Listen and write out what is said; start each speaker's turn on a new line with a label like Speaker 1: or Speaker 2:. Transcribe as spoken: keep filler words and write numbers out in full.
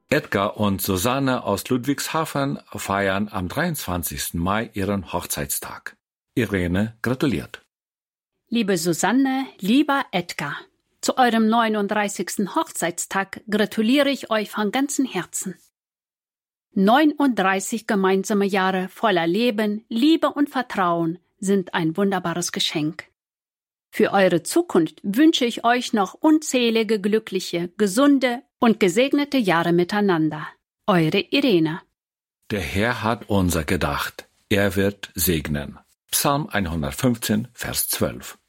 Speaker 1: Edgar und Susanne aus Ludwigshafen feiern am dreiundzwanzigsten Mai ihren Hochzeitstag. Irene gratuliert.
Speaker 2: Liebe Susanne, lieber Edgar, zu eurem neununddreißigsten Hochzeitstag gratuliere ich euch von ganzem Herzen. neununddreißig gemeinsame Jahre voller Leben, Liebe und Vertrauen sind ein wunderbares Geschenk. Für eure Zukunft wünsche ich euch noch unzählige glückliche, gesunde und gesegnete Jahre miteinander. Eure Irene.
Speaker 1: Der Herr hat unser gedacht. Er wird segnen. Psalm hundertfünfzehn, Vers zwölf.